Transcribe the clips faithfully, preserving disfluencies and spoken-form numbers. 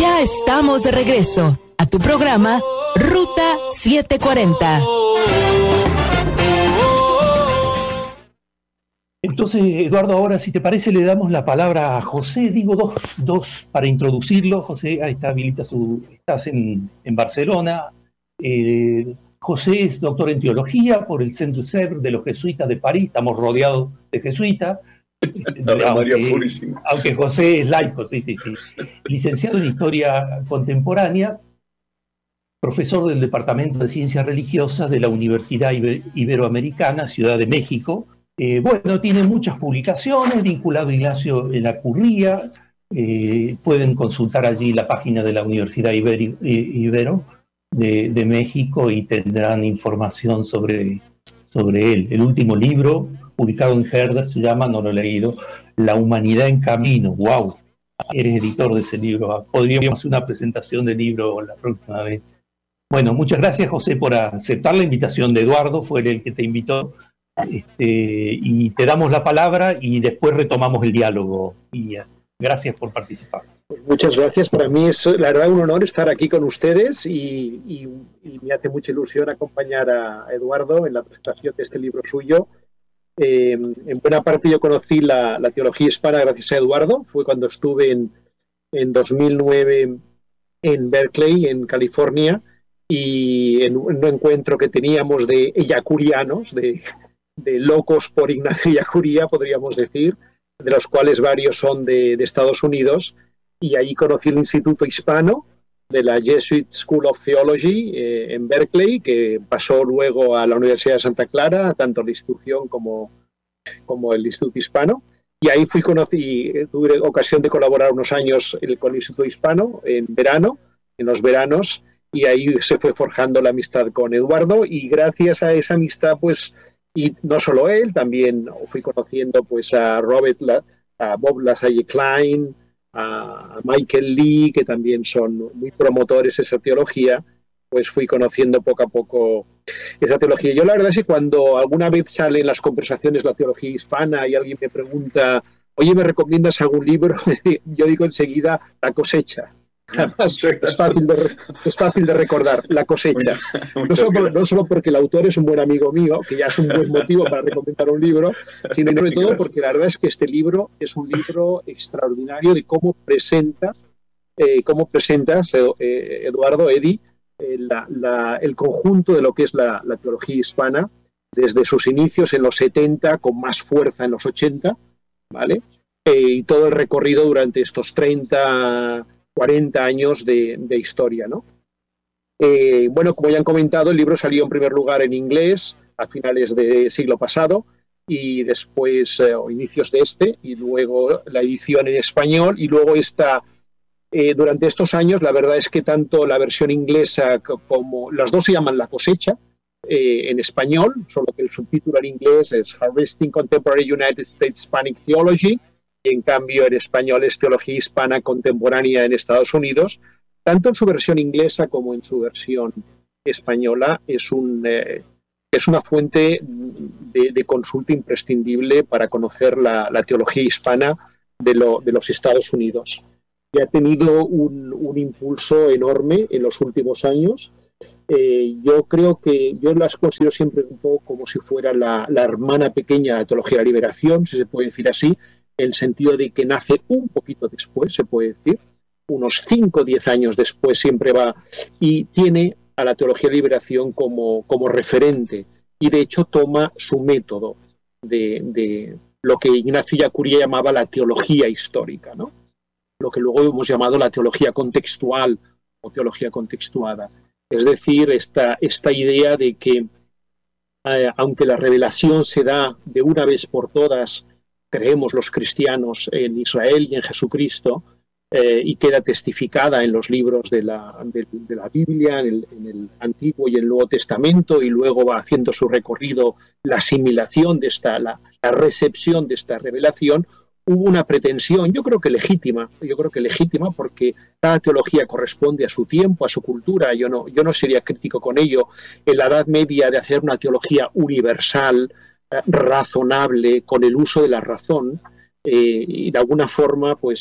Ya estamos de regreso a tu programa Ruta setecientos cuarenta. Entonces, Eduardo, ahora, si te parece, le damos la palabra a José. Digo dos, dos para introducirlo. José, ahí está, habilita su... Estás en, en Barcelona. Eh, José es doctor en teología por el Centre Sèvres de los jesuitas de París. Estamos rodeados de jesuitas. aunque, aunque José es laico, sí, sí, sí. Licenciado en Historia Contemporánea, profesor del Departamento de Ciencias Religiosas de la Universidad Iber- Iberoamericana, Ciudad de México. Eh, bueno, tiene muchas publicaciones, vinculado a Ignacio en la Curría. Eh, pueden consultar allí la página de la Universidad Iberi- Ibero de, de México y tendrán información sobre, sobre él. El último libro, publicado en Herder, se llama, no lo he leído, La humanidad en camino. ¡Wow! Eres editor de ese libro. Podríamos hacer una presentación del libro la próxima vez. Bueno, muchas gracias, José, por aceptar la invitación de Eduardo. Fue él el que te invitó. Este, y te damos la palabra y después retomamos el diálogo. Y uh, gracias por participar. Pues muchas gracias. Para mí es, la verdad, un honor estar aquí con ustedes y, y, y me hace mucha ilusión acompañar a Eduardo en la presentación de este libro suyo. Eh, en buena parte yo conocí la, la teología hispana gracias a Eduardo. Fue cuando estuve en, en dos mil nueve en Berkeley, en California, y en un encuentro que teníamos de eyacurianos, de, de locos por Ignacio Ellacuría, podríamos decir, de los cuales varios son de, de Estados Unidos, y ahí conocí el Instituto Hispano de la Jesuit School of Theology eh, en Berkeley, que pasó luego a la Universidad de Santa Clara, tanto la institución como, como el Instituto Hispano. Y ahí fui conocí, tuve ocasión de colaborar unos años con el Instituto Hispano en verano, en los veranos, y ahí se fue forjando la amistad con Eduardo, y gracias a esa amistad, pues, y no solo él, también fui conociendo pues a Robert, La, a Bob LaSalle Klein, a Michael Lee, que también son muy promotores de esa teología, pues fui conociendo poco a poco esa teología. Yo la verdad es que cuando alguna vez sale en las conversaciones la teología hispana y alguien me pregunta, oye, ¿me recomiendas algún libro? Yo digo enseguida La cosecha. Además, es fácil, de, es fácil de recordar, La cosecha. No solo, no solo porque el autor es un buen amigo mío, que ya es un buen motivo para recomendar un libro, sino sobre todo porque la verdad es que este libro es un libro extraordinario de cómo presenta, eh, cómo presentas, eh, Eduardo, Edi, eh, la, la, el conjunto de lo que es la, la teología hispana, desde sus inicios en los setenta, con más fuerza en los ochenta, ¿vale? Eh, y todo el recorrido durante estos treinta... cuarenta años de, de historia, ¿no? Eh, bueno, como ya han comentado, el libro salió en primer lugar en inglés a finales del siglo pasado y después, eh, o inicios de este, y luego la edición en español, y luego esta, eh, durante estos años, la verdad es que tanto la versión inglesa como, las dos se llaman La cosecha, eh, en español, solo que el subtítulo en inglés es Harvesting Contemporary United States Hispanic Theology, y en cambio en español es Teología Hispana Contemporánea en Estados Unidos. Tanto en su versión inglesa como en su versión española es, un, eh, es una fuente de, de consulta imprescindible para conocer la, la teología hispana de, lo, de los Estados Unidos. Y ha tenido un, un impulso enorme en los últimos años. Eh, yo creo que yo las considero siempre un poco como si fuera la, la hermana pequeña de la Teología de la Liberación, si se puede decir así, en el sentido de que nace un poquito después, se puede decir, unos cinco o diez años después siempre va, y tiene a la Teología de Liberación como, como referente, y de hecho toma su método de, de lo que Ignacio Ellacuría llamaba la teología histórica, ¿no? Lo que luego hemos llamado la teología contextual o teología contextuada. Es decir, esta, esta idea de que, eh, aunque la revelación se da de una vez por todas, creemos los cristianos en Israel y en Jesucristo, eh, y queda testificada en los libros de la, de, de la Biblia, en el, en el Antiguo y el Nuevo Testamento, y luego va haciendo su recorrido la asimilación de esta, la, la recepción de esta revelación. Hubo una pretensión, yo creo que legítima, yo creo que legítima, porque cada teología corresponde a su tiempo, a su cultura. Yo no, yo no sería crítico con ello. En la Edad Media, de hacer una teología universal, razonable, con el uso de la razón, eh, y de alguna forma pues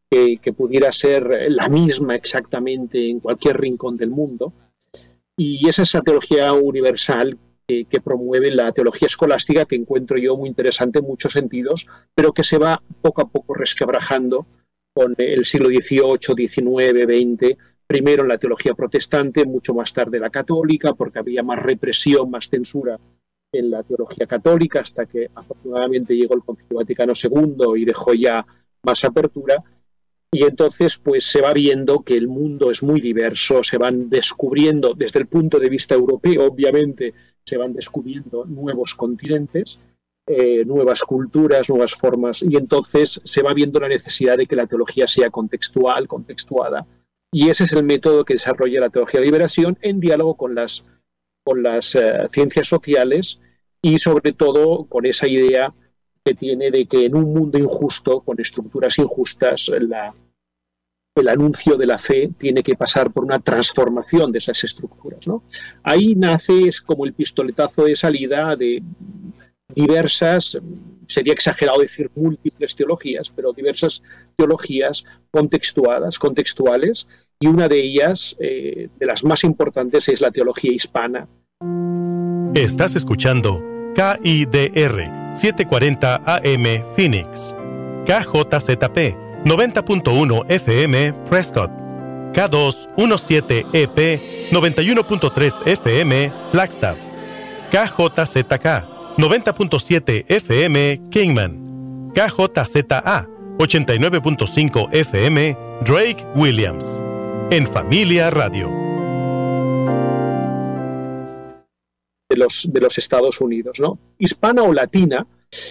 que, que pudiera ser la misma exactamente en cualquier rincón del mundo. Y esa es la teología universal que, que promueve la teología escolástica, que encuentro yo muy interesante en muchos sentidos, pero que se va poco a poco resquebrajando con el siglo dieciocho, diecinueve, veinte, primero en la teología protestante, mucho más tarde la católica, porque había más represión, más censura en la teología católica, hasta que afortunadamente llegó el Concilio Vaticano segundo y dejó ya más apertura. Y entonces pues se va viendo que el mundo es muy diverso, se van descubriendo, desde el punto de vista europeo, obviamente, se van descubriendo nuevos continentes, eh, nuevas culturas, nuevas formas, y entonces se va viendo la necesidad de que la teología sea contextual, contextuada. Y ese es el método que desarrolla la teología de liberación en diálogo con las, con las uh, ciencias sociales y sobre todo con esa idea que tiene de que en un mundo injusto, con estructuras injustas, la, el anuncio de la fe tiene que pasar por una transformación de esas estructuras, ¿no? Ahí nace, es como el pistoletazo de salida de diversas, sería exagerado decir múltiples teologías, pero diversas teologías contextuadas, contextuales, y una de ellas, eh, de las más importantes, es la teología hispana. Estás escuchando K I D R setecientos cuarenta A M Phoenix, K J Z P noventa punto uno F M Prescott, K doscientos diecisiete E P noventa y uno punto tres F M Flagstaff, K J Z K noventa punto siete F M Kingman, K J Z A ochenta y nueve punto cinco F M Drake Williams. En Familia Radio. De los, de los Estados Unidos, ¿no? Hispana o latina.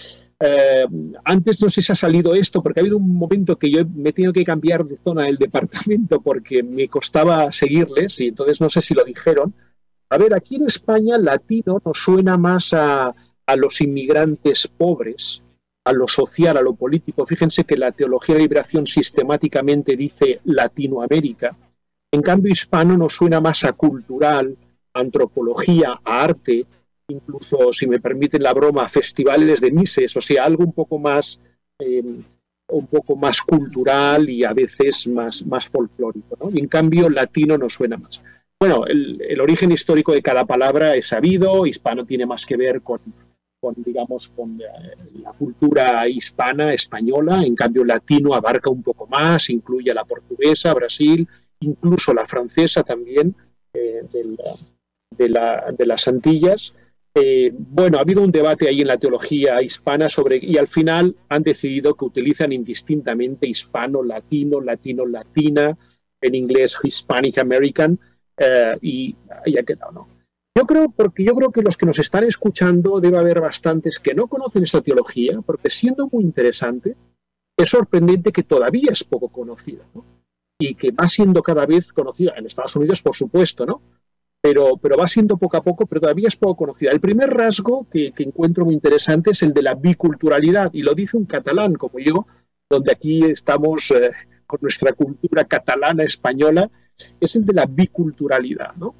Eh, antes no sé si ha salido esto, porque ha habido un momento que yo me he tenido que cambiar de zona del departamento porque me costaba seguirles, y entonces no sé si lo dijeron. A ver, aquí en España latino nos suena más a, a los inmigrantes pobres, a lo social, a lo político. Fíjense que la teología de liberación sistemáticamente dice Latinoamérica. En cambio, hispano nos suena más a cultural, a antropología, a arte, incluso, si me permiten la broma, a festivales de Mises, o sea, algo un poco más, eh, un poco más cultural y a veces más, más folclórico, ¿no? Y en cambio, latino nos suena más. Bueno, el, el origen histórico de cada palabra es sabido. Hispano tiene más que ver con, con digamos, con la, la cultura hispana, española. En cambio, latino abarca un poco más, incluye a la portuguesa, Brasil, incluso la francesa también, eh, de, la, de, la, de las Antillas. Eh, bueno, ha habido un debate ahí en la teología hispana sobre, y al final han decidido que utilizan indistintamente hispano, latino, latino, latina, en inglés Hispanic American, eh, y ahí ha quedado, ¿no? Yo creo, porque yo creo que los que nos están escuchando debe haber bastantes que no conocen esta teología, porque siendo muy interesante, es sorprendente que todavía es poco conocida, ¿no? Y que va siendo cada vez conocida, en Estados Unidos por supuesto, ¿no? Pero, pero va siendo poco a poco, pero todavía es poco conocida. El primer rasgo que, que encuentro muy interesante es el de la biculturalidad, y lo dice un catalán como yo, donde aquí estamos eh, con nuestra cultura catalana, española, es el de la biculturalidad, ¿no?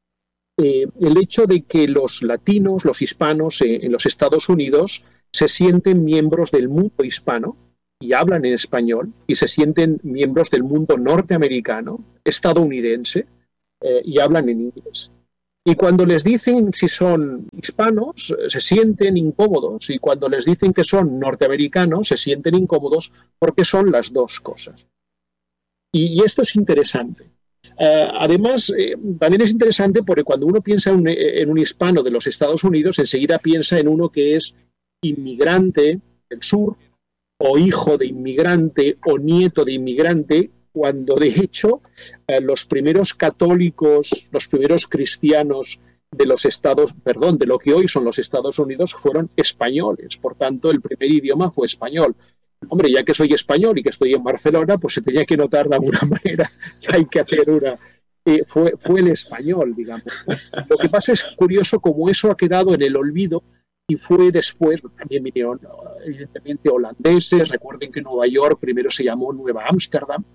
Eh, el hecho de que los latinos, los hispanos eh, en los Estados Unidos se sienten miembros del mundo hispano, y hablan en español, y se sienten miembros del mundo norteamericano, estadounidense, eh, y hablan en inglés. Y cuando les dicen si son hispanos, se sienten incómodos, y cuando les dicen que son norteamericanos, se sienten incómodos porque son las dos cosas. Y, y esto es interesante. Uh, además, eh, también es interesante porque cuando uno piensa en un, en un hispano de los Estados Unidos, enseguida piensa en uno que es inmigrante del sur, o hijo de inmigrante o nieto de inmigrante, cuando de hecho eh, los primeros católicos, los primeros cristianos de los estados, perdón, de lo que hoy son los Estados Unidos fueron españoles, por tanto el primer idioma fue español. Hombre, ya que soy español y que estoy en Barcelona, pues se tenía que notar de alguna manera que hay que hacer una... Eh, fue, fue el español, digamos. Lo que pasa es curioso cómo eso ha quedado en el olvido. Y fue después, también vinieron evidentemente holandeses, recuerden que Nueva York primero se llamó Nueva Ámsterdam,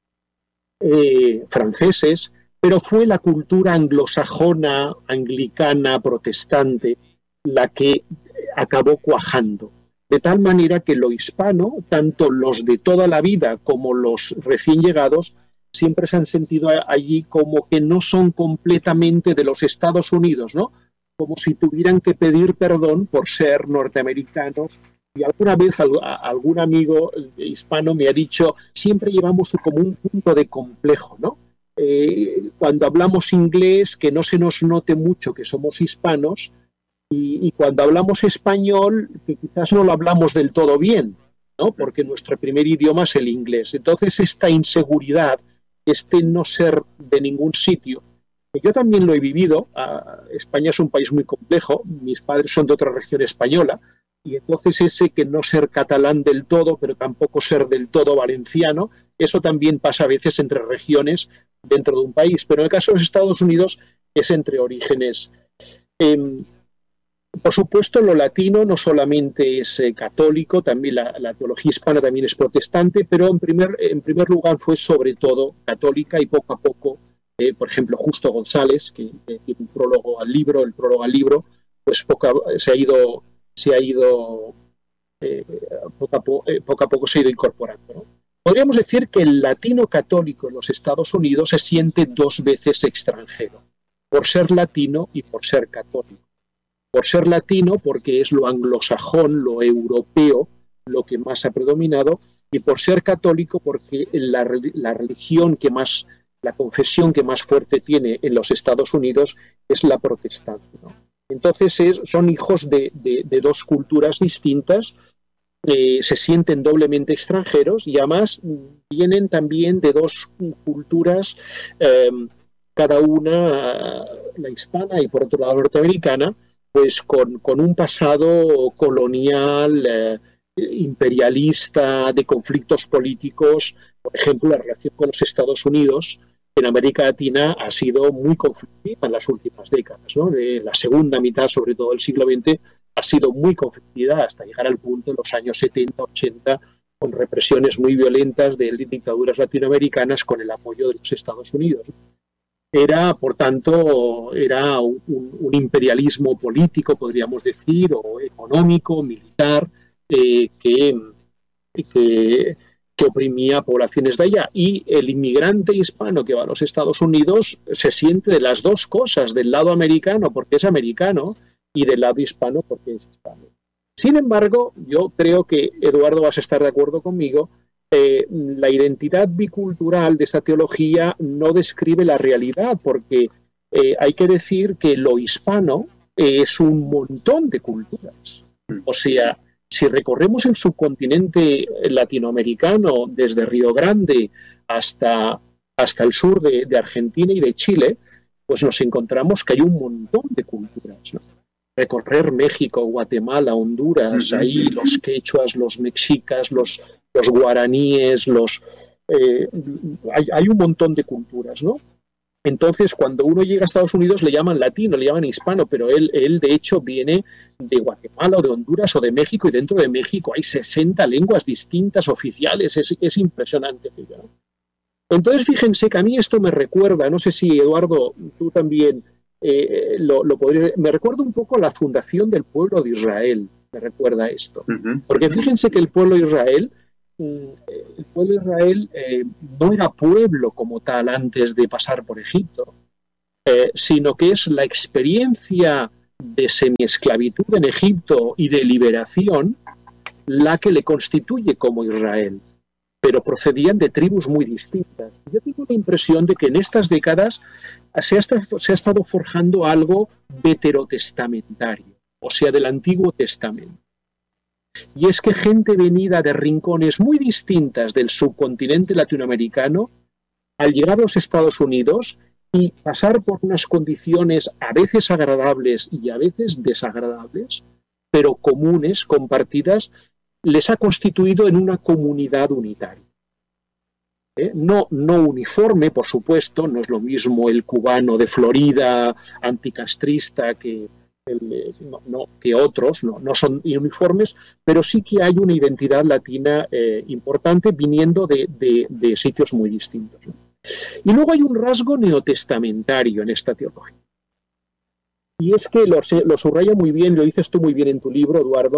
eh, franceses, pero fue la cultura anglosajona, anglicana, protestante, la que acabó cuajando. de tal manera que lo hispano, tanto los de toda la vida como los recién llegados, siempre se han sentido allí como que no son completamente de los Estados Unidos, ¿no? Como si tuvieran que pedir perdón por ser norteamericanos. Y alguna vez algún amigo hispano me ha dicho, siempre llevamos como un punto de complejo, ¿no? Eh, cuando hablamos inglés, que no se nos note mucho que somos hispanos, y, y cuando hablamos español, que quizás no lo hablamos del todo bien, ¿no? Porque nuestro primer idioma es el inglés. Entonces, esta inseguridad, este no ser de ningún sitio, que yo también lo he vivido. Uh, España es un país muy complejo, mis padres son de otra región española, y entonces ese que no ser catalán del todo, pero tampoco ser del todo valenciano, eso también pasa a veces entre regiones dentro de un país, pero en el caso de los Estados Unidos es entre orígenes. Eh, por supuesto, lo latino no solamente es eh, católico, también la, la teología hispana también es protestante, pero en primer, en primer lugar fue sobre todo católica, y poco a poco, eh, por ejemplo, Justo González, que, que tiene un prólogo al libro, el prólogo al libro, pues poco a, se ha ido, se ha ido eh, poco, a po, eh, poco a poco se ha ido incorporando, ¿no? Podríamos decir que el latino católico en los Estados Unidos se siente dos veces extranjero, por ser latino y por ser católico. Por ser latino, porque es lo anglosajón, lo europeo, lo que más ha predominado, y por ser católico, porque la, la religión que más, la confesión que más fuerte tiene en los Estados Unidos es la protestante, ¿no? Entonces es, son hijos de, de, de dos culturas distintas. Eh, se sienten doblemente extranjeros, y además vienen también de dos culturas, eh, cada una, la hispana y por otro lado norteamericana, pues con, con un pasado colonial, eh, imperialista, de conflictos políticos. Por ejemplo, la relación con los Estados Unidos en América Latina ha sido muy conflictiva en las últimas décadas, ¿no? De la segunda mitad, sobre todo del siglo veinte, ha sido muy conflictiva hasta llegar al punto en los años setenta, ochenta, con represiones muy violentas de dictaduras latinoamericanas con el apoyo de los Estados Unidos. Era, por tanto, era un, un imperialismo político, podríamos decir, o económico, militar, eh, que, que, que oprimía a poblaciones de allá. Y el inmigrante hispano que va a los Estados Unidos se siente de las dos cosas, del lado americano porque es americano, y del lado hispano porque es hispano. Sin embargo, yo creo que, Eduardo, vas a estar de acuerdo conmigo, eh, la identidad bicultural de esta teología no describe la realidad, porque eh, hay que decir que lo hispano eh, es un montón de culturas. O sea, si recorremos el subcontinente latinoamericano desde Río Grande hasta, hasta el sur de, de Argentina y de Chile, pues nos encontramos que hay un montón de culturas, ¿no? Recorrer México, Guatemala, Honduras, uh-huh. ahí los quechuas, los mexicas, los, los guaraníes, los eh, hay, hay un montón de culturas, ¿no? Entonces, cuando uno llega a Estados Unidos le llaman latino, le llaman hispano, pero él, él de hecho viene de Guatemala o de Honduras o de México, y dentro de México hay sesenta lenguas distintas oficiales, es, es impresionante, ¿no? Entonces, fíjense que a mí esto me recuerda, no sé si, Eduardo, tú también eh, lo, lo podrías... Me recuerda un poco a la fundación del pueblo de Israel, me recuerda esto. Uh-huh. Porque fíjense que el pueblo de Israel, el pueblo de Israel eh, no era pueblo como tal antes de pasar por Egipto, eh, sino que es la experiencia de semiesclavitud en Egipto y de liberación la que le constituye como Israel. Pero procedían de tribus muy distintas. Yo tengo la impresión de que en estas décadas se ha, estado, se ha estado forjando algo veterotestamentario, o sea, del Antiguo Testamento. Y es que gente venida de rincones muy distintas del subcontinente latinoamericano, al llegar a los Estados Unidos y pasar por unas condiciones a veces agradables y a veces desagradables, pero comunes, compartidas, les ha constituido en una comunidad unitaria. ¿Eh? No, no uniforme, por supuesto, no es lo mismo el cubano de Florida, anticastrista, que, el, no, no, que otros, no, no son uniformes, pero sí que hay una identidad latina eh, importante viniendo de, de, de sitios muy distintos, ¿no? Y luego hay un rasgo neotestamentario en esta teología. Y es que lo, lo subraya muy bien, lo dices tú muy bien en tu libro, Eduardo,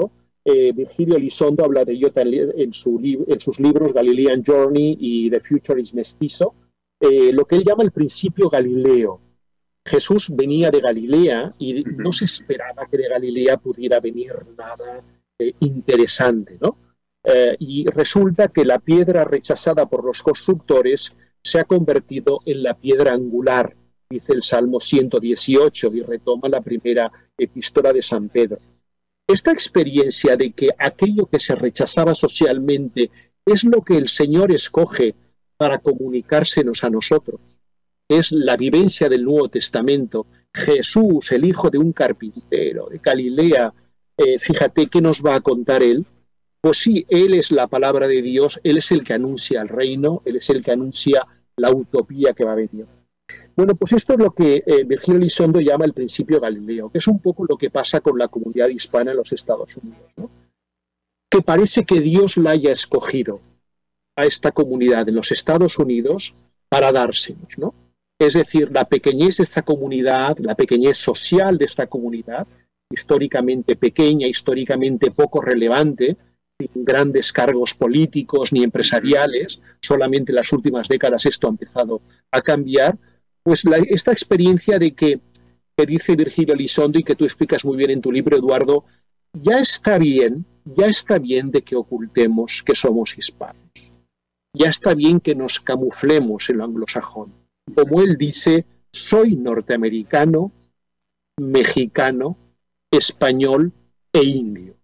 Eh, Virgilio Elizondo habla de ello en, su li- en sus libros Galilean Journey y The Future is Mestizo, eh, lo que él llama el principio Galileo. Jesús venía de Galilea y no se esperaba que de Galilea pudiera venir nada eh, interesante, ¿no? Eh, y resulta que la piedra rechazada por los constructores se ha convertido en la piedra angular, dice el Salmo ciento dieciocho, y retoma la primera epístola de San Pedro. Esta experiencia de que aquello que se rechazaba socialmente es lo que el Señor escoge para comunicársenos a nosotros, es la vivencia del Nuevo Testamento. Jesús, el hijo de un carpintero de Galilea, eh, fíjate qué nos va a contar él. Pues sí, él es la palabra de Dios, él es el que anuncia el reino, él es el que anuncia la utopía que va a venir. Bueno, pues esto es lo que eh, Virgilio Elizondo llama el principio Galileo, que es un poco lo que pasa con la comunidad hispana en los Estados Unidos, ¿no? Que parece que Dios la haya escogido a esta comunidad en los Estados Unidos para dársenos, ¿no? Es decir, la pequeñez de esta comunidad, la pequeñez social de esta comunidad, históricamente pequeña, históricamente poco relevante, sin grandes cargos políticos ni empresariales, solamente en las últimas décadas esto ha empezado a cambiar, pues la, esta experiencia de que, que dice Virgilio Elizondo y que tú explicas muy bien en tu libro, Eduardo, ya está bien, ya está bien de que ocultemos que somos hispanos. Ya está bien que nos camuflemos en lo anglosajón. Como él dice, soy norteamericano, mexicano, español e indio.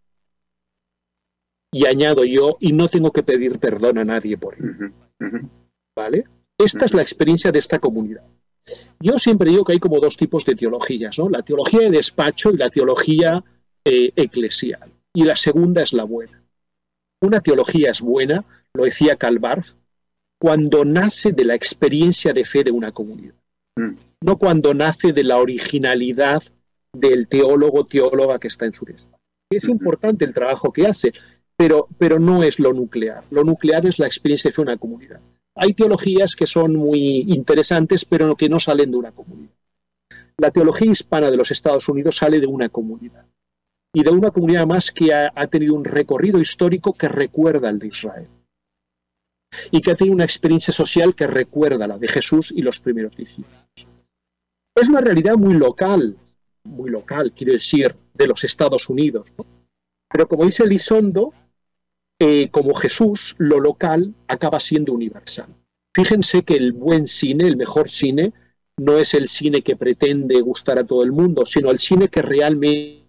Y añado yo, y no tengo que pedir perdón a nadie por ello. ¿Vale? Esta es la experiencia de esta comunidad. Yo siempre digo que hay como dos tipos de teologías, ¿no? La teología de despacho y la teología eh, eclesial. Y la segunda es la buena. Una teología es buena, lo decía Karl Barth, cuando nace de la experiencia de fe de una comunidad. Mm. No cuando nace de la originalidad del teólogo teóloga que está en su despacho. Es mm-hmm. importante el trabajo que hace, pero, pero no es lo nuclear. Lo nuclear es la experiencia de fe de una comunidad. Hay teologías que son muy interesantes, pero que no salen de una comunidad. La teología hispana de los Estados Unidos sale de una comunidad. Y de una comunidad más que ha, ha tenido un recorrido histórico que recuerda al de Israel. Y que ha tenido una experiencia social que recuerda la de Jesús y los primeros discípulos. Es una realidad muy local, muy local, quiero decir, de los Estados Unidos, ¿no? Pero como dice Elizondo, eh, como Jesús, lo local acaba siendo universal. Fíjense que el buen cine, el mejor cine, no es el cine que pretende gustar a todo el mundo, sino el cine que realmente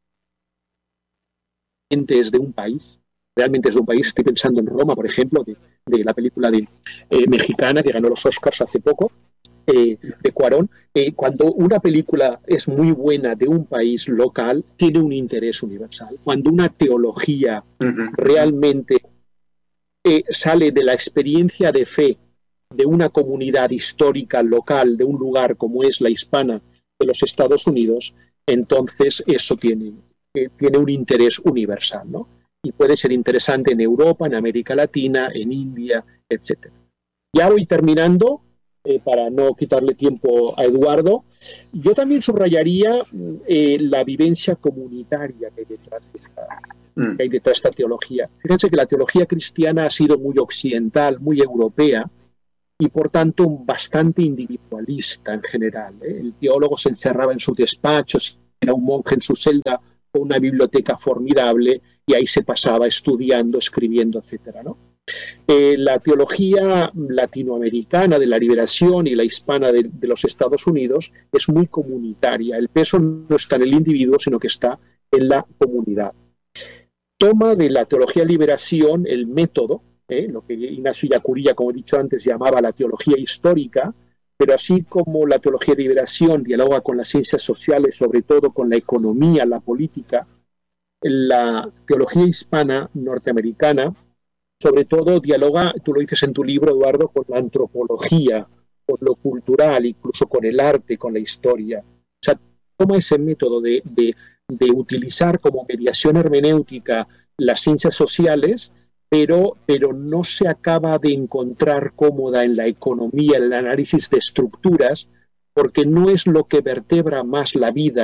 es de un país. Realmente es de un país, estoy pensando en Roma, por ejemplo, de, de la película de, eh, mexicana que ganó los Oscars hace poco, eh, de Cuarón. Eh, cuando una película es muy buena de un país local, tiene un interés universal. Cuando una teología uh-huh. realmente eh, sale de la experiencia de fe de una comunidad histórica local, de un lugar como es la hispana de los Estados Unidos, entonces eso tiene, eh, tiene un interés universal, ¿no? Y puede ser interesante en Europa, en América Latina, en India, etcétera. Ya voy terminando, eh, para no quitarle tiempo a Eduardo. Yo también subrayaría eh, la vivencia comunitaria que hay detrás de esta, mm. que hay detrás de esta teología. Fíjense que la teología cristiana ha sido muy occidental, muy europea, y por tanto bastante individualista en general, ¿eh? El teólogo se encerraba en su despacho, era un monje en su celda, con una biblioteca formidable, y ahí se pasaba estudiando, escribiendo, etcétera, ¿no? Eh, la teología latinoamericana de la liberación y la hispana de, de los Estados Unidos es muy comunitaria. El peso no está en el individuo, sino que está en la comunidad. Toma de la teología de liberación el método, eh, lo que Ignacio Yacuría, como he dicho antes, llamaba la teología histórica, pero así como la teología de liberación dialoga con las ciencias sociales, sobre todo con la economía, la política, la teología hispana norteamericana, sobre todo dialoga, tú lo dices en tu libro, Eduardo, con la antropología, con lo cultural, incluso con el arte, con la historia. O sea, toma ese método de, de, de utilizar como mediación hermenéutica las ciencias sociales, pero, pero no se acaba de encontrar cómoda en la economía, en el análisis de estructuras, porque no es lo que vertebra más la vida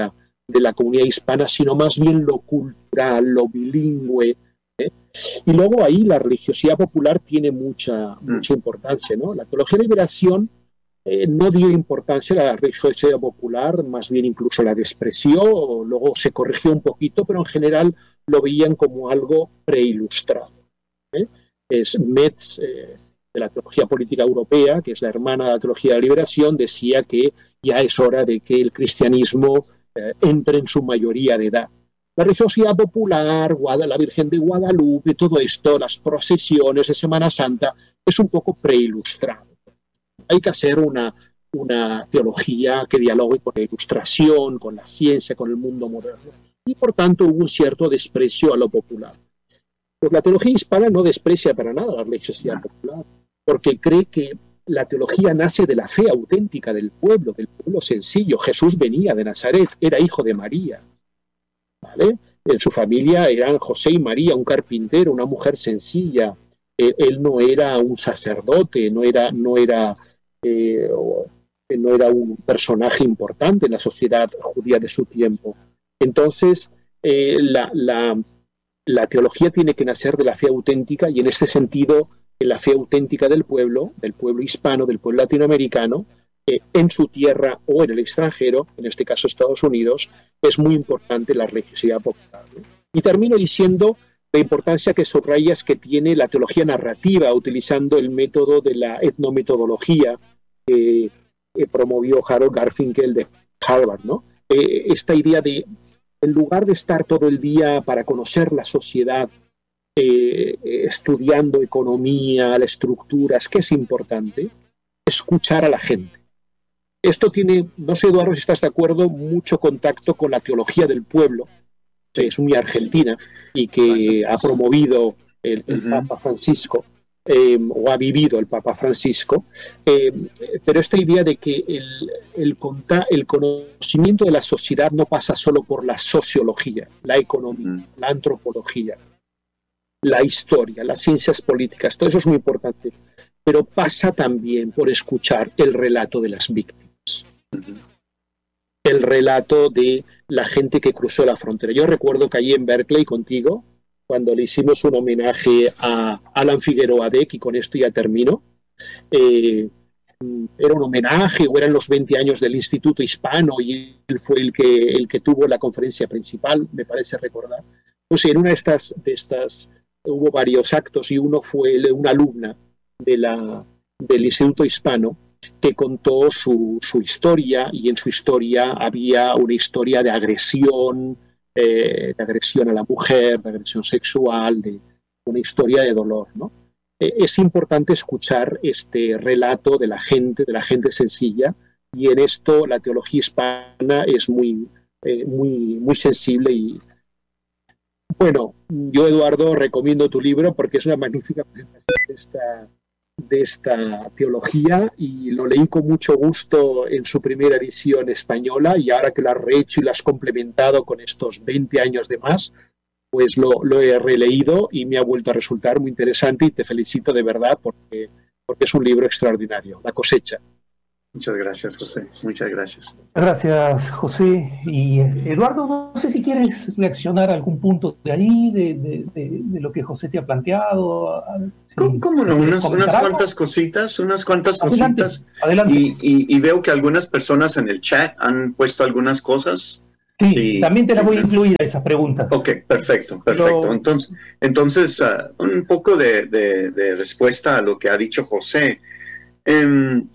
de la comunidad hispana, sino más bien lo cultural, lo bilingüe. ¿eh? Y luego ahí la religiosidad popular tiene mucha, mucha importancia, ¿no? La teología de liberación eh, no dio importancia a la religiosidad popular, más bien incluso la despreció, luego se corrigió un poquito, pero en general lo veían como algo preilustrado. ¿eh? Es Metz, eh, de la teología política europea, que es la hermana de la teología de la liberación, decía que ya es hora de que el cristianismo eh, entre en su mayoría de edad. La religiosidad popular, Guada, la Virgen de Guadalupe, todo esto, las procesiones de Semana Santa, es un poco preilustrado. Hay que hacer una, una teología que dialogue con la ilustración, con la ciencia, con el mundo moderno. Y por tanto hubo un cierto desprecio a lo popular. Pues la teología hispana no desprecia para nada la religiosidad popular, porque cree que la teología nace de la fe auténtica del pueblo, del pueblo sencillo. Jesús venía de Nazaret, era hijo de María. ¿Vale? En su familia eran José y María, un carpintero, una mujer sencilla. Él, él no era un sacerdote, no era, no, era, eh, no era un personaje importante en la sociedad judía de su tiempo. Entonces, eh, la, la, la teología tiene que nacer de la fe auténtica, y en este sentido, la fe auténtica del pueblo, del pueblo hispano, del pueblo latinoamericano, eh, en su tierra o en el extranjero, en este caso Estados Unidos, es muy importante la religiosidad popular. ¿no? Y termino diciendo la importancia que subrayas que tiene la teología narrativa, utilizando el método de la etnometodología que eh, promovió Harold Garfinkel de Harvard, ¿no? Eh, esta idea de, en lugar de estar todo el día para conocer la sociedad, eh, estudiando economía, las estructuras, ¿qué es importante? Escuchar a la gente. Esto tiene, no sé, Eduardo, si estás de acuerdo, mucho contacto con la teología del pueblo, que es muy argentina y que ha promovido el, el uh-huh. Papa Francisco, eh, o ha vivido el Papa Francisco, eh, pero esta idea de que el, el, el conocimiento de la sociedad no pasa solo por la sociología, la economía, uh-huh. la antropología, la historia, las ciencias políticas, todo eso es muy importante, pero pasa también por escuchar el relato de las víctimas. El relato de la gente que cruzó la frontera. Yo recuerdo que allí en Berkeley contigo, cuando le hicimos un homenaje a Alan Figueroa Deck, y con esto ya termino, eh, era un homenaje, o eran los veinte años del Instituto Hispano, y él fue el que, el que tuvo la conferencia principal, me parece recordar. Pues en una de estas, de estas hubo varios actos, y uno fue una alumna de la, del Instituto Hispano, que contó su, su historia, y en su historia había una historia de agresión, eh, de agresión a la mujer, de agresión sexual, de una historia de dolor, ¿no? Eh, es importante escuchar este relato de la gente, de la gente sencilla, y en esto la teología hispana es muy, eh, muy, muy sensible. Y bueno, yo, Eduardo, recomiendo tu libro porque es una magnífica presentación de esta de esta teología, y lo leí con mucho gusto en su primera edición española, y ahora que lo has rehecho y lo has complementado con estos veinte años de más, pues lo, lo he releído y me ha vuelto a resultar muy interesante, y te felicito de verdad porque, porque es un libro extraordinario, La cosecha. Muchas gracias, José. Muchas gracias. Gracias, José. Y Eduardo, no sé si quieres reaccionar a algún punto de ahí, de, de, de, de lo que José te ha planteado. ¿Cómo, cómo no? Unas, unas cuantas cositas, unas cuantas adelante, cositas. Adelante. Y, y, y veo que algunas personas en el chat han puesto algunas cosas. Sí, sí. También te la voy a incluir a esas preguntas. Ok, perfecto, perfecto. Pero... Entonces, entonces uh, un poco de, de, de respuesta a lo que ha dicho José. Um,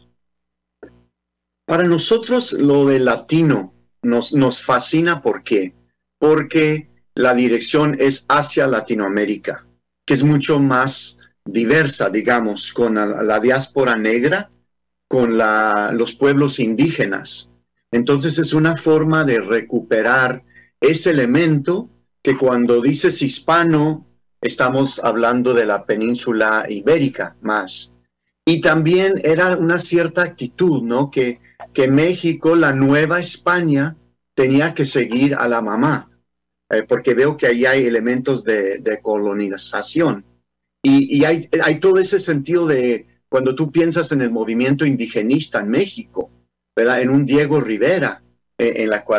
Para nosotros lo de latino nos, nos fascina. ¿Por qué? Porque la dirección es hacia Latinoamérica, que es mucho más diversa, digamos, con la, la diáspora negra, con la, los pueblos indígenas. Entonces es una forma de recuperar ese elemento que cuando dices hispano, estamos hablando de la península ibérica más. Y también era una cierta actitud, ¿no? Que, que México, la Nueva España, tenía que seguir a la mamá, eh, porque veo que ahí hay elementos de, de colonización. Y, y hay, hay todo ese sentido de, cuando tú piensas en el movimiento indigenista en México, ¿verdad? En un Diego Rivera, eh, en la cual la,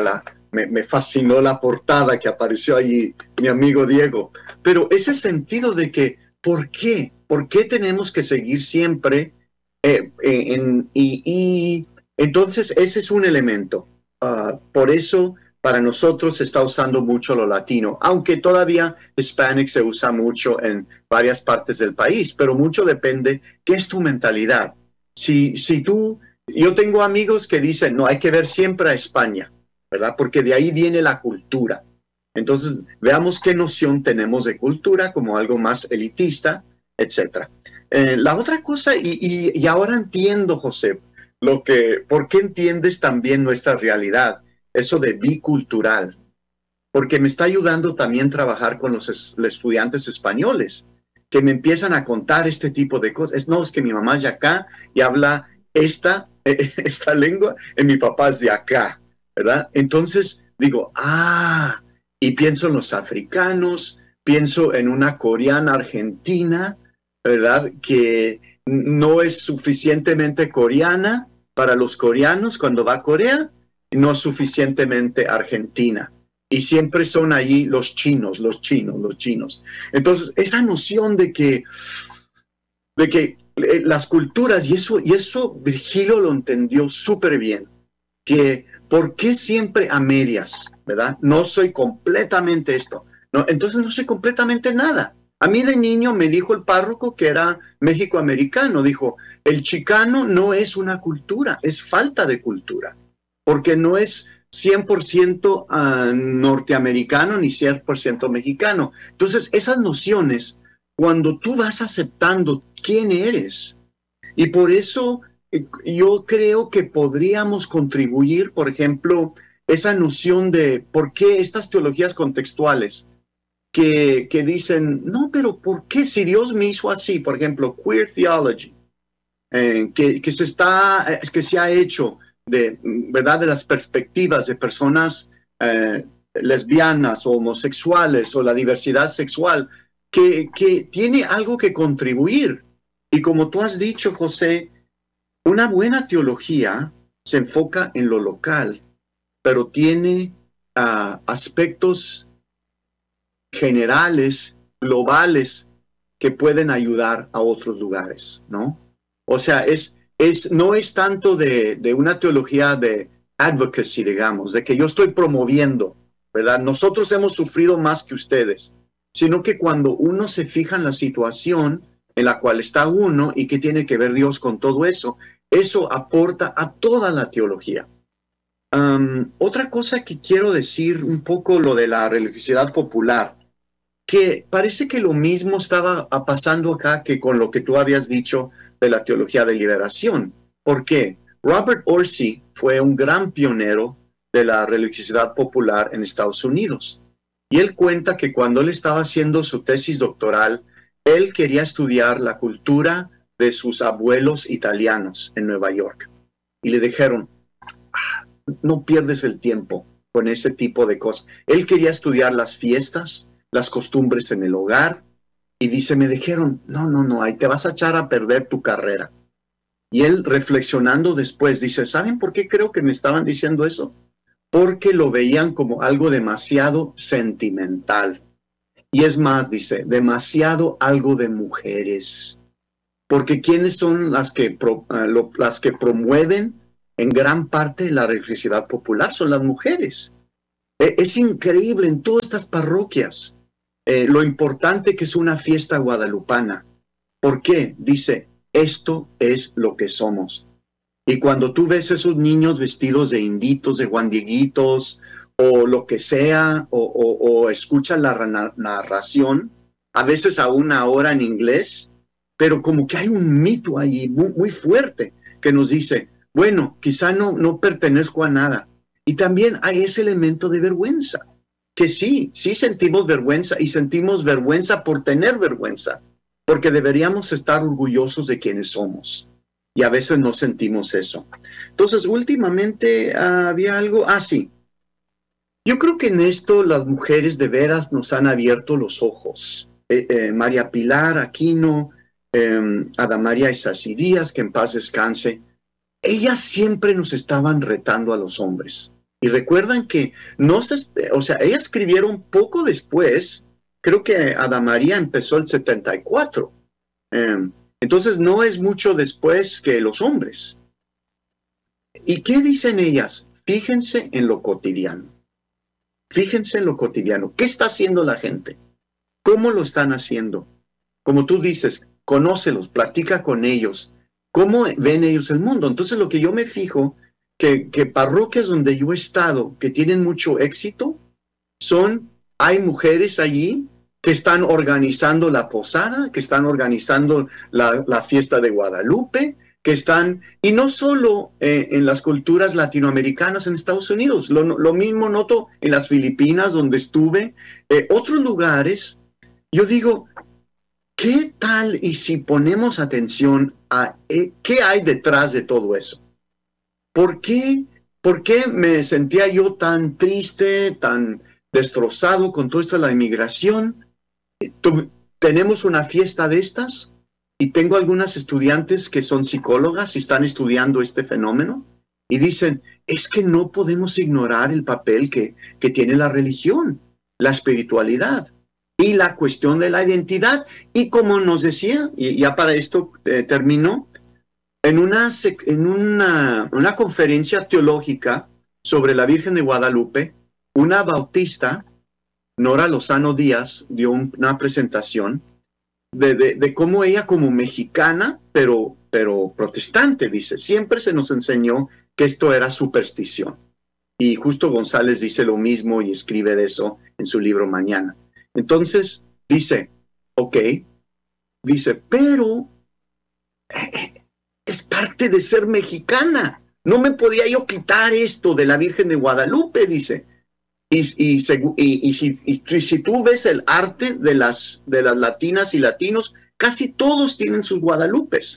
me, me fascinó la portada que apareció allí, mi amigo Diego. Pero ese sentido de que, ¿por qué? ¿Por qué tenemos que seguir siempre? Eh, en, y, y entonces ese es un elemento. Uh, por eso para nosotros se está usando mucho lo latino, aunque todavía Hispanic se usa mucho en varias partes del país, pero mucho depende qué es tu mentalidad. Si, si tú, yo tengo amigos que dicen, no, hay que ver siempre a España, ¿verdad? Porque de ahí viene la cultura. Entonces, veamos qué noción tenemos de cultura como algo más elitista, etcétera. Eh, la otra cosa, y, y, y ahora entiendo, José, lo que, ¿por qué entiendes también nuestra realidad? Eso de bicultural, porque me está ayudando también a trabajar con los, es, los estudiantes españoles, que me empiezan a contar este tipo de cosas. Es, no, es que mi mamá es de acá y habla esta, esta lengua, y mi papá es de acá, ¿verdad? Entonces digo, ah, y pienso en los africanos, pienso en una coreana argentina, ¿verdad? Que no es suficientemente coreana para los coreanos cuando va a Corea, no es suficientemente argentina. Y siempre son allí los chinos, los chinos, los chinos. Entonces, esa noción de que, de que eh, las culturas, y eso, y eso Virgilio lo entendió súper bien, que ¿por qué siempre a medias? ¿Verdad? No soy completamente esto. No, entonces no soy completamente nada. A mí de niño me dijo el párroco que era mexicoamericano, dijo, el chicano no es una cultura, es falta de cultura, porque no es cien por ciento uh, norteamericano ni cien por ciento mexicano. Entonces, esas nociones, cuando tú vas aceptando quién eres, y por eso eh, yo creo que podríamos contribuir, por ejemplo, esa noción de por qué estas teologías contextuales, Que, que dicen, no, pero ¿por qué si Dios me hizo así? Por ejemplo, queer theology, eh, que, que, se está, eh, que se ha hecho de, ¿verdad? De las perspectivas de personas eh, lesbianas o homosexuales o la diversidad sexual, que, que tiene algo que contribuir. Y como tú has dicho, José, una buena teología se enfoca en lo local, pero tiene uh, aspectos generales, globales, que pueden ayudar a otros lugares, ¿no? O sea, es, es, no es tanto de, de una teología de advocacy, digamos, de que yo estoy promoviendo, ¿verdad? Nosotros hemos sufrido más que ustedes, sino que cuando uno se fija en la situación en la cual está uno y que tiene que ver Dios con todo eso, eso aporta a toda la teología. Um, otra cosa que quiero decir, un poco lo de la religiosidad popular, que parece que lo mismo estaba pasando acá que con lo que tú habías dicho de la teología de liberación. ¿Por qué? Robert Orsi fue un gran pionero de la religiosidad popular en Estados Unidos. Y él cuenta que cuando él estaba haciendo su tesis doctoral, él quería estudiar la cultura de sus abuelos italianos en Nueva York. Y le dijeron, ah, no pierdes el tiempo con ese tipo de cosas. Él quería estudiar las fiestas, las costumbres en el hogar, y dice, me dijeron, no, no, no, ahí te vas a echar a perder tu carrera. Y él, reflexionando después, dice, ¿saben por qué creo que me estaban diciendo eso? Porque lo veían como algo demasiado sentimental. Y es más, dice, demasiado algo de mujeres. Porque ¿quiénes son las que, pro, uh, lo, las que promueven en gran parte la religiosidad popular? Son las mujeres. Eh, es increíble en todas estas parroquias eh, lo importante que es una fiesta guadalupana. ¿Por qué? Dice, esto es lo que somos. Y cuando tú ves esos niños vestidos de inditos, de Juan Dieguitos, o lo que sea, o, o, o escuchas la narración, a veces aún ahora en inglés, pero como que hay un mito ahí muy, muy fuerte que nos dice, bueno, quizá no, no pertenezco a nada. Y también hay ese elemento de vergüenza, que sí, sí sentimos vergüenza y sentimos vergüenza por tener vergüenza, porque deberíamos estar orgullosos de quienes somos. Y a veces no sentimos eso. Entonces, últimamente uh, había algo, ah, sí. Yo creo que en esto las mujeres de veras nos han abierto los ojos. Eh, eh, María Pilar Aquino, eh, Ada María Isasi Díaz, que en paz descanse, ellas siempre nos estaban retando a los hombres. Y recuerdan que no se, o sea, ellas escribieron poco después, creo que Ada María empezó el setenta y cuatro. Eh, entonces no es mucho después que los hombres. ¿Y qué dicen ellas? Fíjense en lo cotidiano. Fíjense en lo cotidiano. ¿Qué está haciendo la gente? ¿Cómo lo están haciendo? Como tú dices, conócelos, platica con ellos. ¿Cómo ven ellos el mundo? Entonces lo que yo me fijo, que, que parroquias donde yo he estado, que tienen mucho éxito, son, hay mujeres allí que están organizando la posada, que están organizando la, la fiesta de Guadalupe, que están, y no solo eh, en las culturas latinoamericanas en Estados Unidos, lo, lo mismo noto en las Filipinas, donde estuve, eh, otros lugares. Yo digo, ¿qué tal y si ponemos atención a eh, qué hay detrás de todo eso? ¿Por qué, ¿Por qué me sentía yo tan triste, tan destrozado con todo esto de la inmigración? ¿Tú, tenemos una fiesta de estas? Y tengo algunas estudiantes que son psicólogas y están estudiando este fenómeno y dicen, es que no podemos ignorar el papel que, que tiene la religión, la espiritualidad y la cuestión de la identidad. Y como nos decía, y ya para esto eh, termino, en, una, en una, una conferencia teológica sobre la Virgen de Guadalupe, una bautista, Nora Lozano Díaz, dio un, una presentación De, de, de cómo ella como mexicana, pero, pero protestante, dice, siempre se nos enseñó que esto era superstición. Y Justo González dice lo mismo y escribe de eso en su libro Mañana. Entonces, dice, ok, dice, pero eh, es parte de ser mexicana. No me podía yo quitar esto de la Virgen de Guadalupe, dice. Y, y, y, y, si, y si tú ves el arte de las, de las latinas y latinos, casi todos tienen sus guadalupes.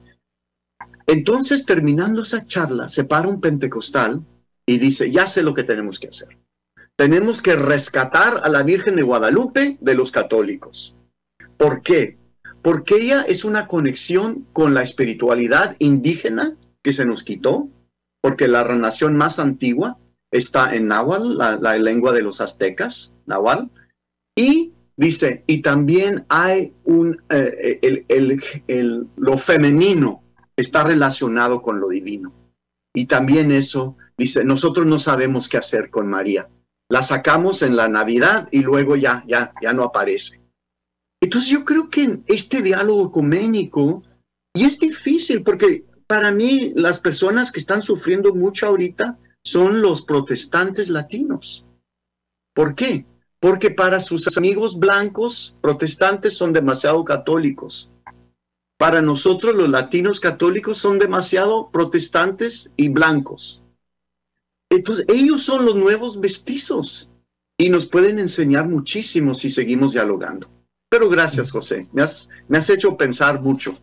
Entonces, terminando esa charla, se para un pentecostal y dice, ya sé lo que tenemos que hacer. Tenemos que rescatar a la Virgen de Guadalupe de los católicos. ¿Por qué? Porque ella es una conexión con la espiritualidad indígena que se nos quitó, porque la nación más antigua está en náhuatl, la, la lengua de los aztecas, náhuatl, y dice, y también hay un, eh, el, el, el, lo femenino está relacionado con lo divino. Y también eso, dice, nosotros no sabemos qué hacer con María. La sacamos en la Navidad y luego ya, ya, ya no aparece. Entonces yo creo que en este diálogo ecuménico, y es difícil porque para mí las personas que están sufriendo mucho ahorita son los protestantes latinos. ¿Por qué? Porque para sus amigos blancos, protestantes son demasiado católicos. Para nosotros, los latinos católicos son demasiado protestantes y blancos. Entonces, ellos son los nuevos mestizos y nos pueden enseñar muchísimo si seguimos dialogando. Pero gracias, José. Me has, me has hecho pensar mucho.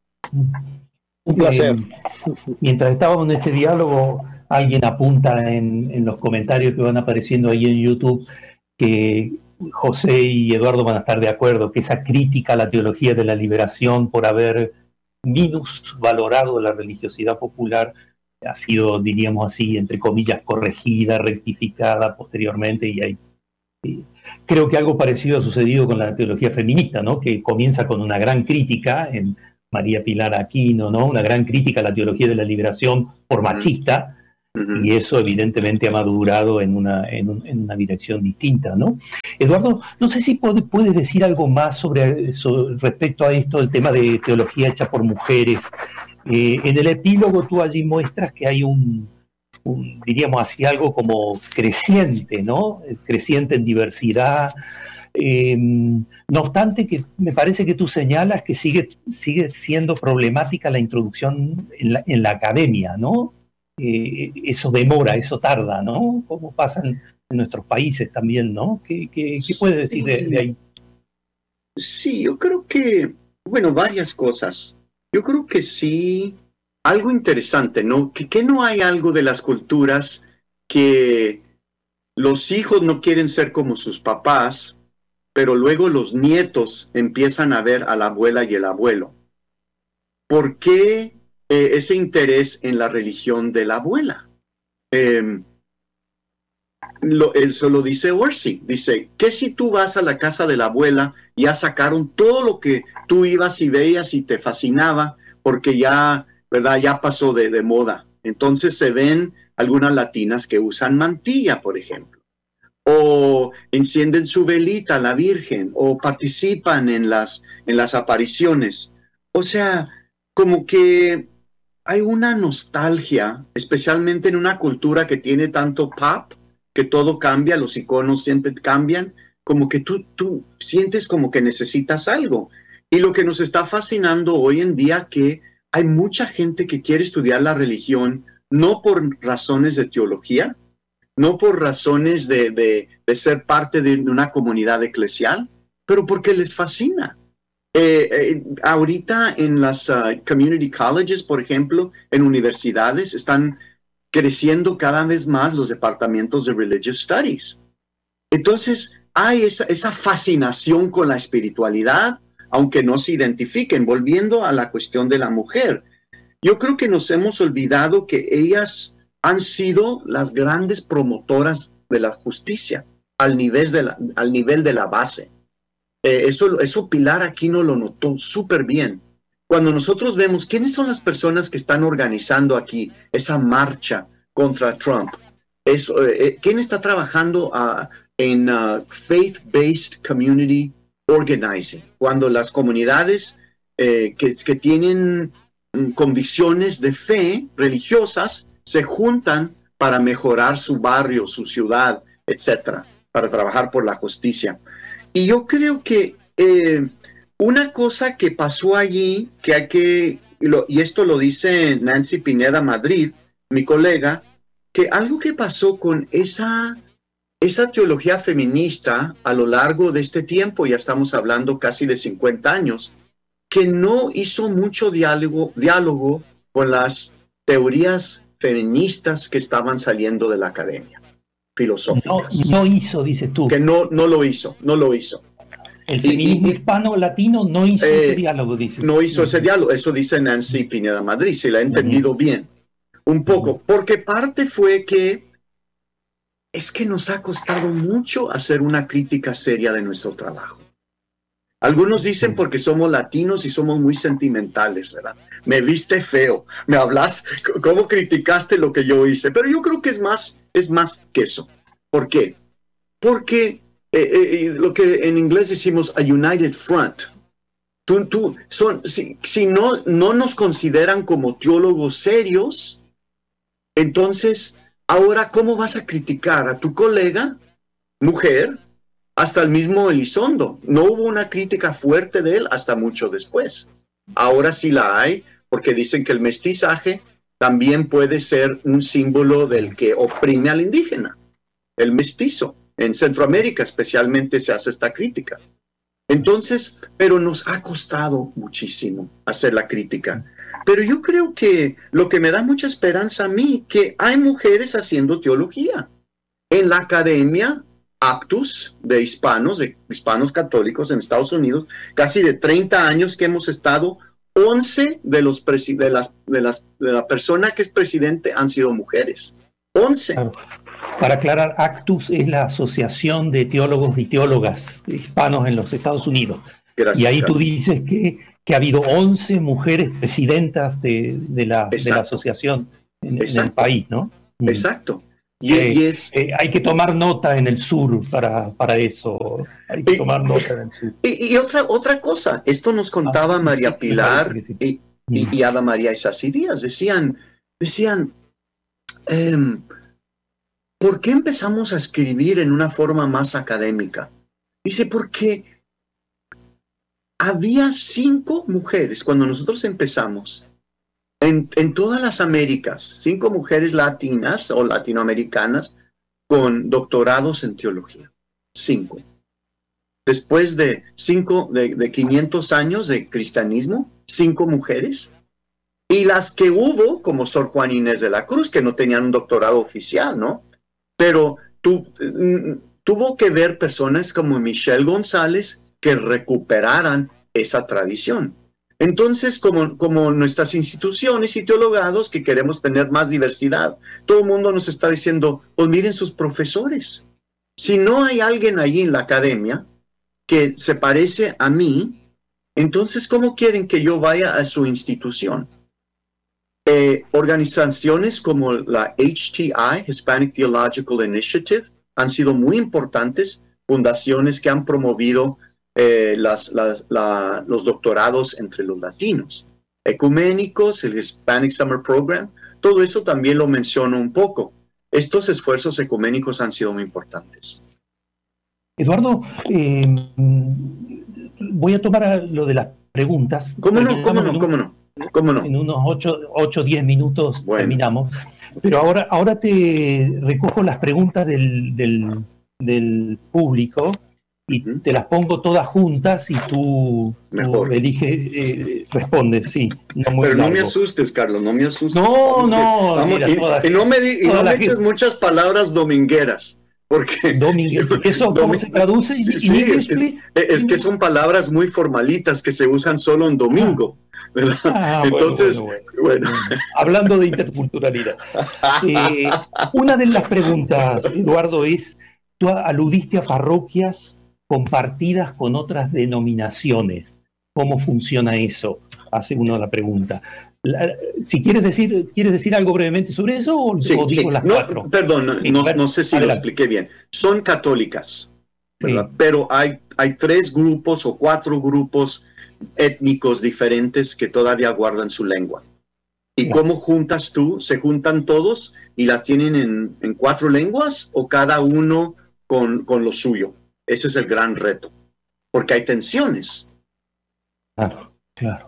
Un placer. Eh, mientras estábamos en este diálogo, alguien apunta en, en los comentarios que van apareciendo ahí en YouTube que José y Eduardo van a estar de acuerdo, que esa crítica a la teología de la liberación por haber minusvalorado la religiosidad popular ha sido, diríamos así, entre comillas, corregida, rectificada posteriormente, y hay, y creo que algo parecido ha sucedido con la teología feminista, ¿no? Que comienza con una gran crítica en María Pilar Aquino, ¿no? Una gran crítica a la teología de la liberación por machista, uh-huh. Y eso evidentemente ha madurado en una, en, un, en una dirección distinta, ¿no? Eduardo, no sé si puede, puedes decir algo más sobre, sobre respecto a esto, el tema de teología hecha por mujeres. Eh, en el epílogo tú allí muestras que hay un, un, diríamos así, algo como creciente, ¿no? Creciente en diversidad. Eh, no obstante, que me parece que tú señalas que sigue, sigue siendo problemática la introducción en la, en la academia, ¿no? Eh, eso demora, eso tarda, ¿no? Como pasa en, en nuestros países también, ¿no? ¿Qué, qué, qué puedes decir de, de ahí? Sí, yo creo que, bueno, varias cosas. Yo creo que sí, algo interesante, ¿no? Que, que no hay algo de las culturas que los hijos no quieren ser como sus papás, pero luego los nietos empiezan a ver a la abuela y el abuelo. ¿Por qué eh, ese interés en la religión de la abuela? Eh, lo, eso lo dice Orsi. Dice, ¿qué si tú vas a la casa de la abuela y ya sacaron todo lo que tú ibas y veías y te fascinaba porque ya, ¿verdad? Ya pasó de, de moda. Entonces se ven algunas latinas que usan mantilla, por ejemplo, o encienden su velita a la Virgen, o participan en las, en las apariciones. O sea, como que hay una nostalgia, especialmente en una cultura que tiene tanto pop, que todo cambia, los iconos siempre cambian, como que tú, tú sientes como que necesitas algo. Y lo que nos está fascinando hoy en día, que hay mucha gente que quiere estudiar la religión, no por razones de teología, no por razones de, de, de ser parte de una comunidad eclesial, pero porque les fascina. Eh, eh, ahorita en las uh, community colleges, por ejemplo, en universidades, están creciendo cada vez más los departamentos de Religious Studies. Entonces, hay esa, esa fascinación con la espiritualidad, aunque no se identifiquen. Volviendo a la cuestión de la mujer, yo creo que nos hemos olvidado que ellas han sido las grandes promotoras de la justicia al nivel de la, al nivel de la base. Eh, eso, eso Pilar Aquino lo notó súper bien. Cuando nosotros vemos quiénes son las personas que están organizando aquí esa marcha contra Trump, eso, eh, ¿quién está trabajando uh, en uh, faith-based community organizing? Cuando las comunidades eh, que, que tienen um, convicciones de fe religiosas se juntan para mejorar su barrio, su ciudad, etcétera, para trabajar por la justicia. Y yo creo que eh, una cosa que pasó allí, que hay que, y, lo, y esto lo dice Nancy Pineda Madrid, mi colega, que algo que pasó con esa, esa teología feminista a lo largo de este tiempo, ya estamos hablando casi de cincuenta años, que no hizo mucho diálogo, diálogo con las teorías feministas que estaban saliendo de la academia filosóficas. No, no hizo, dices tú. Que no, no lo hizo, no lo hizo. El feminismo y, y, hispano-latino no hizo eh, ese diálogo, dices. No hizo ese diálogo, eso dice Nancy Pineda Madrid, si la he entendido uh-huh. bien. Un poco, uh-huh. porque parte fue que es que nos ha costado mucho hacer una crítica seria de nuestro trabajo. Algunos dicen porque somos latinos y somos muy sentimentales, ¿verdad? Me viste feo, me hablaste, ¿cómo criticaste lo que yo hice? Pero yo creo que es más, es más que eso. ¿Por qué? Porque eh, eh, lo que en inglés decimos a united front. Tú, tú, son, si, si no, no nos consideran como teólogos serios, entonces, ahora, ¿cómo vas a criticar a tu colega, mujer, hasta el mismo Elizondo? No hubo una crítica fuerte de él hasta mucho después. Ahora sí la hay, porque dicen que el mestizaje también puede ser un símbolo del que oprime al indígena, el mestizo. En Centroamérica especialmente se hace esta crítica. Entonces, pero nos ha costado muchísimo hacer la crítica. Pero yo creo que lo que me da mucha esperanza a mí, que hay mujeres haciendo teología. En la academia Actus de hispanos, de hispanos católicos en Estados Unidos, casi de treinta años que hemos estado, once de los presi- de las de las de la persona que es presidente han sido mujeres. once. Claro. Para aclarar, Actus es la Asociación de Teólogos y Teólogas Hispanos en los Estados Unidos. Gracias, y ahí Carlos. tú dices que, que ha habido once mujeres presidentas de, de, la, de la asociación en, en el país, ¿no? Exacto. Y, eh, y es, eh, hay que tomar nota en el sur para, para eso. Hay que y, tomar nota en el sur. Y, y otra, otra cosa, esto nos contaba ah, María Pilar sí. y, y, y Ada María Isasi Díaz. Decían, decían eh, ¿por qué empezamos a escribir en una forma más académica? Dice, porque había cinco mujeres cuando nosotros empezamos. En, en todas las Américas, cinco mujeres latinas o latinoamericanas con doctorados en teología. Cinco. Después de cinco, de, de quinientos años de cristianismo, cinco mujeres. Y las que hubo, como Sor Juana Inés de la Cruz, que no tenían un doctorado oficial, ¿no? Pero tu, tuvo que ver personas como Michelle González que recuperaran esa tradición. Entonces, como, como nuestras instituciones y teólogos que queremos tener más diversidad, todo el mundo nos está diciendo, pues miren sus profesores. Si no hay alguien allí en la academia que se parece a mí, entonces, ¿cómo quieren que yo vaya a su institución? Eh, organizaciones como la H T I, Hispanic Theological Initiative, han sido muy importantes, fundaciones que han promovido eh, las, las, la, los doctorados entre los latinos. Ecuménicos, el Hispanic Summer Program, todo eso también lo menciono un poco. Estos esfuerzos ecuménicos han sido muy importantes. Eduardo, eh, voy a tomar lo de las preguntas. ¿Cómo no? ¿Cómo no? ¿Cómo no? ¿Cómo no? En unos ocho o diez minutos bueno. terminamos. Pero ahora, ahora te recojo las preguntas del, del, del público y uh-huh. te las pongo todas juntas y tú, tú eliges, eh, respondes, sí. No muy Pero largo. No me asustes, Carlos, no me asustes. No, no. Vamos, mira, y, todas, y no me, di, y no me eches muchas palabras domingueras. Porque ¿Eso cómo se traduce? Sí, sí es, que, es que son palabras muy formalitas que se usan solo en domingo. ¿verdad? Ah, Entonces, bueno, bueno, bueno. bueno, hablando de interculturalidad. Eh, una de las preguntas, Eduardo, es, tú aludiste a parroquias compartidas con otras denominaciones. ¿Cómo funciona eso? Hace uno la pregunta. La, si quieres decir, ¿quieres decir algo brevemente sobre eso o, sí, o digo sí. las no, cuatro? Perdón, no, no, no sé si adelante. Lo expliqué bien. Son católicas, ¿verdad? Sí. Pero hay, hay tres grupos o cuatro grupos étnicos diferentes que todavía guardan su lengua. ¿Y yeah. cómo juntas tú? ¿Se juntan todos y las tienen en, en cuatro lenguas o cada uno con, con lo suyo? Ese es el gran reto, porque hay tensiones. Claro, claro.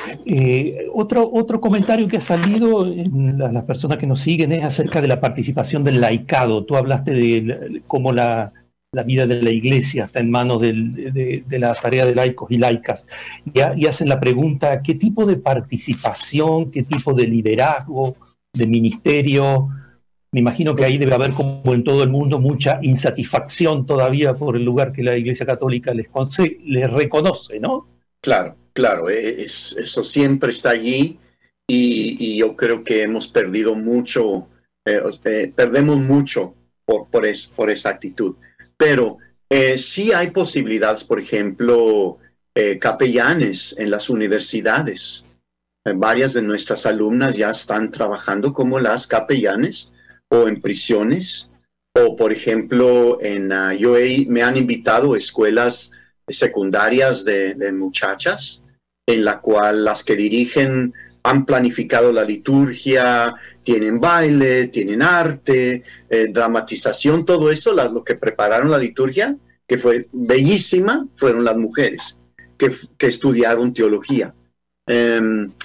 Eh, otro, otro comentario que ha salido en la, las personas que nos siguen es acerca de la participación del laicado. Tú hablaste de cómo la, la vida de la iglesia está en manos del, de, de la tarea de laicos y laicas. Y, y hacen la pregunta, ¿qué tipo de participación, qué tipo de liderazgo, de ministerio? Me imagino que ahí debe haber, como en todo el mundo, mucha insatisfacción todavía por el lugar que la Iglesia Católica les, conce- les reconoce, ¿no? Claro, claro, es, eso siempre está allí y, y yo creo que hemos perdido mucho, eh, eh, perdemos mucho por, por, es, por esa actitud. Pero eh, sí hay posibilidades, por ejemplo, eh, capellanes en las universidades. Eh, varias de nuestras alumnas ya están trabajando como las capellanes o en prisiones, o por ejemplo, en, uh, yo he, me han invitado a escuelas secundarias de, de muchachas, en la cual las que dirigen han planificado la liturgia, tienen baile, tienen arte, eh, dramatización, todo eso, la, lo que prepararon la liturgia, que fue bellísima, fueron las mujeres que, que estudiaron teología. Eh,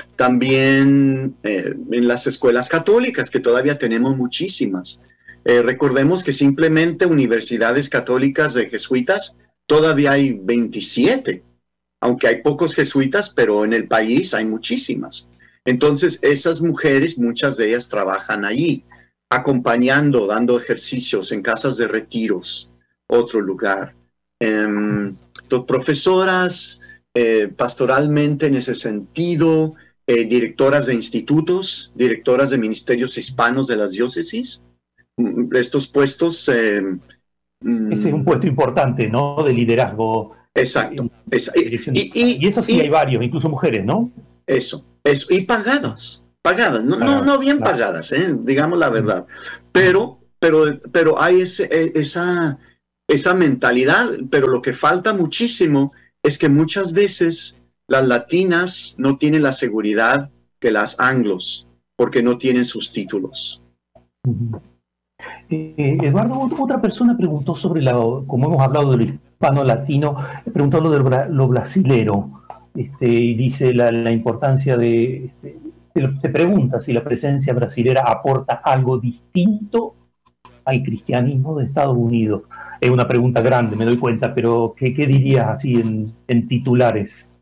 también eh, en las escuelas católicas, que todavía tenemos muchísimas. Eh, recordemos que simplemente universidades católicas de jesuitas, todavía hay veintisiete, aunque hay pocos jesuitas, pero en el país hay muchísimas. Entonces, esas mujeres, muchas de ellas trabajan allí, acompañando, dando ejercicios en casas de retiros, otro lugar. Eh, profesoras, eh, pastoralmente en ese sentido, eh, directoras de institutos, directoras de ministerios hispanos de las diócesis. Estos puestos... Eh, Ese es un puesto importante, ¿no? De liderazgo. Exacto. Esa, y, y, y, y eso sí y, hay varios, incluso mujeres, ¿no? Eso, eso. Y pagadas, pagadas, no, pagadas, no, no bien claro. pagadas, ¿eh? Digamos la verdad. Pero, pero, pero hay ese, esa, esa mentalidad, pero lo que falta muchísimo es que muchas veces las latinas no tienen la seguridad que las anglos, porque no tienen sus títulos. Uh-huh. Eh, Eduardo, otra persona preguntó sobre, la, como hemos hablado del hispano-latino, preguntó lo de lo brasilero, este, y dice la, la importancia de, este, te pregunta si la presencia brasilera aporta algo distinto al cristianismo de Estados Unidos. Es una pregunta grande, me doy cuenta, pero ¿qué, qué dirías así en, en titulares?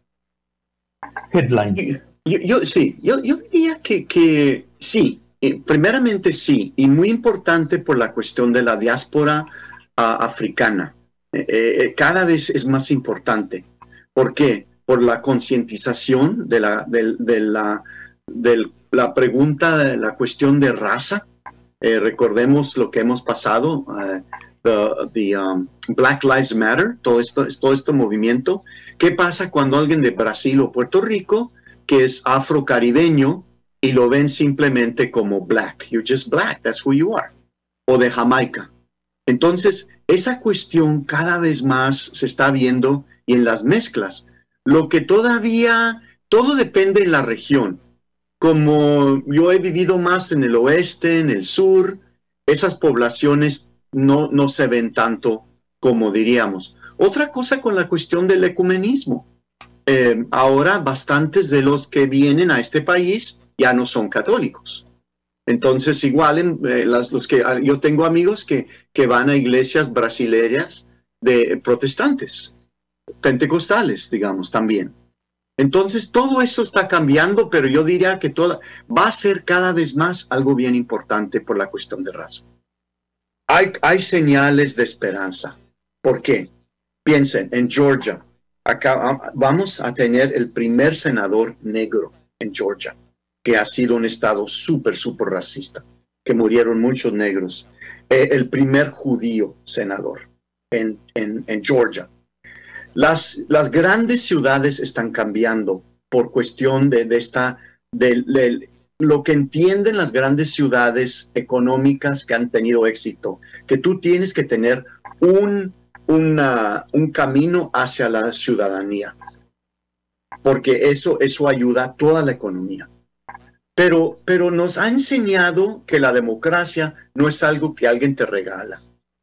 Headlines. Yo, yo, sí, yo, yo diría que, que sí. Eh, primeramente sí, y muy importante por la cuestión de la diáspora uh, africana. Eh, eh, cada vez es más importante. ¿Por qué? por la concientización de la, de, de la, de la pregunta, de la cuestión de raza. Eh, recordemos lo que hemos pasado, uh, the, the um, Black Lives Matter, todo esto, todo este movimiento. ¿Qué pasa cuando alguien de Brasil o Puerto Rico, que es afrocaribeño, y lo ven simplemente como black? You're just black, that's who you are. O de Jamaica. Entonces, esa cuestión cada vez más se está viendo, y en las mezclas. Lo que todavía, todo depende de la región. Como yo he vivido más en el oeste, en el sur, esas poblaciones no, no se ven tanto como diríamos. Otra cosa con la cuestión del ecumenismo. Eh, ahora bastantes de los que vienen a este país ya no son católicos. Entonces, igual, en, eh, las, los que yo tengo amigos que, que van a iglesias brasileñas de protestantes, pentecostales, digamos, también. Entonces, todo eso está cambiando, pero yo diría que toda, va a ser cada vez más algo bien importante por la cuestión de raza. Hay, hay señales de esperanza. ¿Por qué? Piensen, en Georgia, acá vamos a tener el primer senador negro en Georgia, que ha sido un estado súper, súper racista, que murieron muchos negros. Eh, el primer judío senador en, en, en Georgia. Las, las grandes ciudades están cambiando por cuestión de, de esta, de, de lo que entienden las grandes ciudades económicas que han tenido éxito, que tú tienes que tener un, una, un camino hacia la ciudadanía, porque eso, eso ayuda a toda la economía. Pero, pero nos ha enseñado que la democracia no es algo que alguien te regala.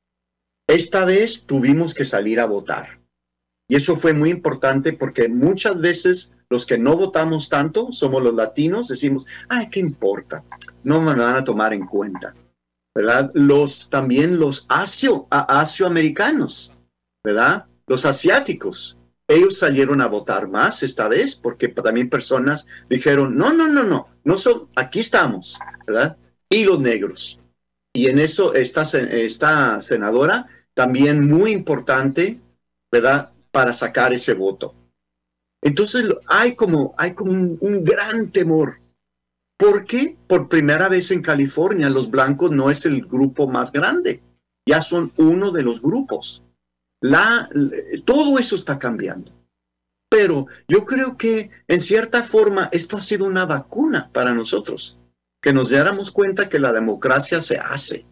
Esta vez tuvimos que salir a votar. Y eso fue muy importante porque muchas veces los que no votamos tanto somos los latinos, decimos, ay, ¿qué importa? No me van a tomar en cuenta, ¿verdad? Los, también los asio, asioamericanos, ¿verdad? Los asiáticos, ellos salieron a votar más esta vez porque también personas dijeron, no, no, no, no, no son, aquí estamos, ¿verdad? Y los negros. Y en eso esta, esta senadora también muy importante, ¿verdad?, para sacar ese voto. Entonces hay como, hay como un, un gran temor. Porque por primera vez en California los blancos no es el grupo más grande. Ya son uno de los grupos. La, todo eso está cambiando. Pero yo creo que en cierta forma esto ha sido una vacuna para nosotros. Que nos diéramos cuenta que la democracia se hace.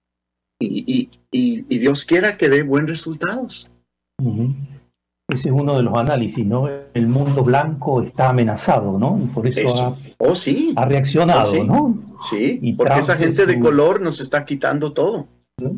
Y, y, y, y Dios quiera que dé buenos resultados. Uh-huh. Ese es uno de los análisis, ¿no? El mundo blanco está amenazado, ¿no? Y por eso, eso. Ha, oh, sí. ha reaccionado, oh, sí. ¿no? Sí, y porque Trump esa gente de color nos está quitando todo. ¿Sí?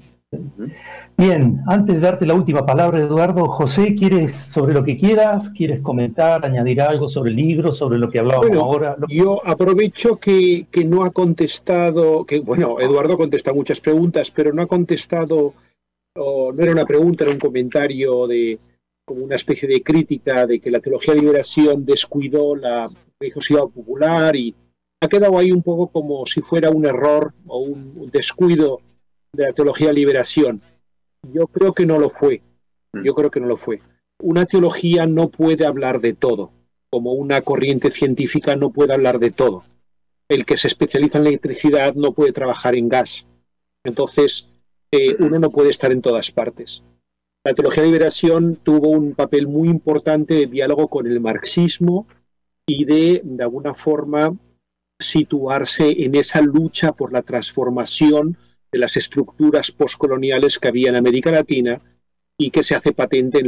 Bien, antes de darte la última palabra, Eduardo, José, ¿quieres, sobre lo que quieras, quieres comentar, añadir algo sobre el libro, sobre lo que hablábamos bueno, ahora? Yo aprovecho que, que no ha contestado, que bueno, Eduardo contesta muchas preguntas, pero no ha contestado, oh, no era una pregunta, era un comentario de como una especie de crítica de que la teología de liberación descuidó la religiosidad popular y ha quedado ahí un poco como si fuera un error o un descuido de la teología de liberación. Yo creo que no lo fue. Yo creo que no lo fue. Una teología no puede hablar de todo, como una corriente científica no puede hablar de todo. El que se especializa en la electricidad no puede trabajar en gas. Entonces, eh, uno no puede estar en todas partes. La teología de liberación tuvo un papel muy importante de diálogo con el marxismo y de, de alguna forma, situarse en esa lucha por la transformación de las estructuras postcoloniales que había en América Latina y que se hace patente en